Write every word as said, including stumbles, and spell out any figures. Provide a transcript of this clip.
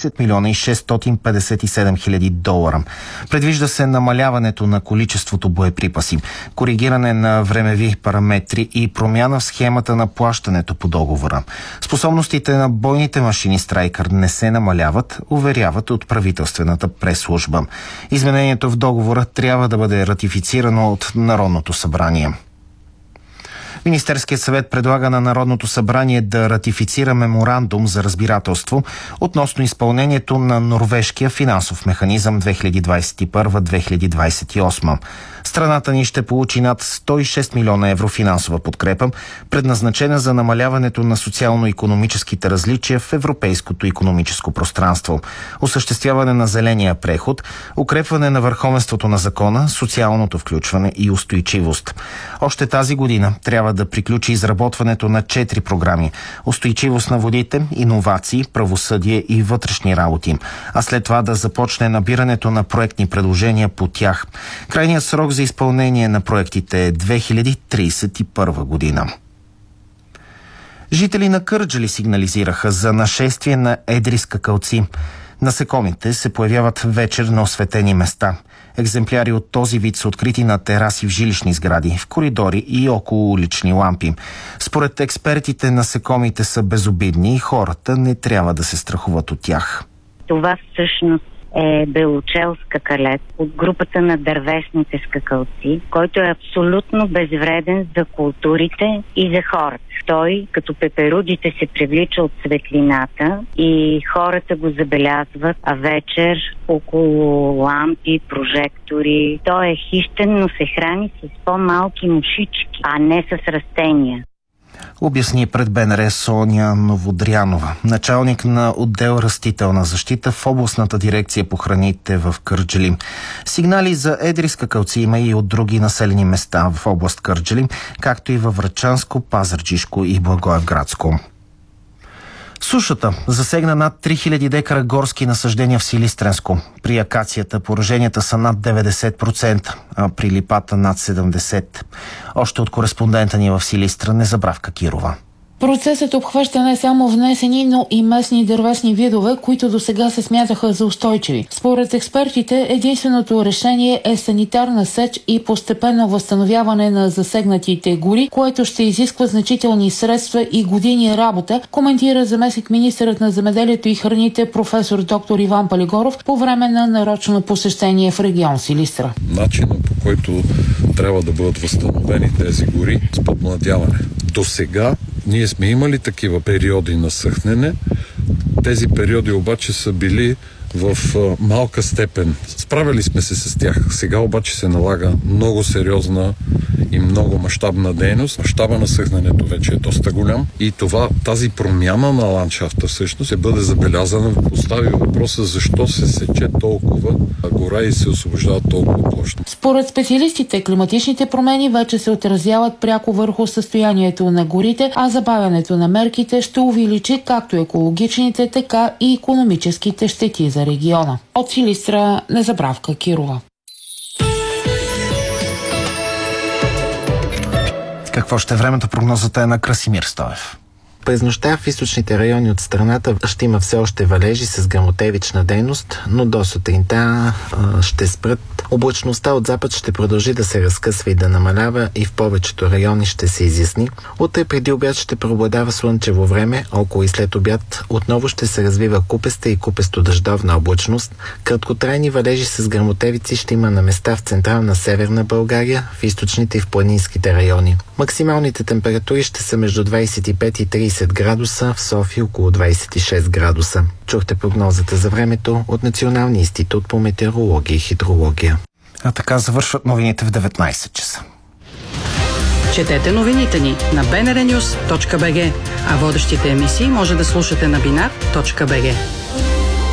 десет милиона и шестстотин петдесет и седем хиляди долара. Предвижда се намаляването на количеството боеприпаси, коригиране на времеви параметри и промяна в схемата на плащането по договора. Способностите на бойните машини Страйкър не се намаляват, уверяват от правителствената прес-служба. Изменението в договора трябва да бъде ратифицирано от Народното събрание. Министерският съвет предлага на Народното събрание да ратифицира меморандум за разбирателство относно изпълнението на норвежкия финансов механизъм две хиляди двадесет и първа - две хиляди двадесет и осма. Страната ни ще получи над сто и шест милиона евро финансова подкрепа, предназначена за намаляването на социално-икономическите различия в европейското икономическо пространство, осъществяване на зеления преход, укрепване на върховенството на закона, социалното включване и устойчивост. Още тази година трябва да приключи изработването на четири програми – устойчивост на водите, иновации, правосъдие и вътрешни работи, а след това да започне набирането на проектни предложения по тях. Крайният срок за изпълнение на проектите е две хиляди тридесет и първа година. Жители на Кърджали сигнализираха за нашествие на едри скакалци. Насекомите се появяват вечер на осветени места. Екземпляри от този вид са открити на тераси в жилищни сгради, в коридори и около улични лампи. Според експертите, насекомите са безобидни и хората не трябва да се страхуват от тях. Това всъщност е белочел скакалец от групата на дървесните скакалци, който е абсолютно безвреден за културите и за хората. Той, като пеперудите, се привлича от светлината и хората го забелязват, а вечер около лампи, прожектори. Той е хищен, но се храни с по-малки мушички, а не с растения. Обясни пред БНР Соня Новодрянова, началник на отдел растителна защита в областната дирекция по храните в Кърджали. Сигнали за едри скакалци има и от други населени места в област Кърджали, както и във Врачанско, Пазарджишко и Благоевградско. Сушата засегна над три хиляди декара горски насъждения в Силистренско. При акацията пораженията са над деветдесет процента, а при липата над седемдесет процента. Още от кореспондента ни в Силистра Незабравка Кирова. Процесът обхваща не само внесени, но и местни дървесни видове, които досега се смятаха за устойчиви. Според експертите, единственото решение е санитарна сеч и постепенно възстановяване на засегнатите гори, което ще изисква значителни средства и години работа, коментира заместник-министърът на земеделието и храните професор доктор Иван Палигоров по време на нарочно посещение в регион Силистра. Начинът, по който трябва да бъдат възстановени тези гори с подмладяване. До сега ние сме имали такива периоди на съхнене. Тези периоди обаче са били в малка степен. Справили сме се с тях. Сега обаче се налага много сериозна и много мащабна дейност. Мащаба на съхненето вече е доста голям и това, тази промяна на ландшафта всъщност ще бъде забелязана. Постави въпроса защо се сече толкова гора и се освобождава толкова площ. Според специалистите, климатичните промени вече се отразяват пряко върху състоянието на горите, а забавянето на мерките ще увеличи както екологичните, така и икономическите щети за региона. От Силистра Незабравка Кирова. Какво ще е времето? Прогнозата е на Красимир Стоев. През нощта в източните райони от страната ще има все още валежи с гръмотевична дейност, но до сутринта а, ще спрат. Облачността от запад ще продължи да се разкъсва и да намалява и в повечето райони ще се изясни. Утре преди обяд ще преобладава слънчево време, около и след обяд отново ще се развива купеста и купесто-дъждовна облачност. Краткотрайни валежи с гръмотевици ще има на места в централна Северна България, в източните и в планинските райони. Максималните температури ще са между двадесет и пет и тридесет градуса, в София около двадесет и шест градуса. Чухте прогнозата за времето от Националния институт по метеорология и хидрология. А така завършват новините в деветнадесет часа. Четете новините ни на би ен ар нюз точка би джи, а водещите емисии може да слушате на бинар точка би джи.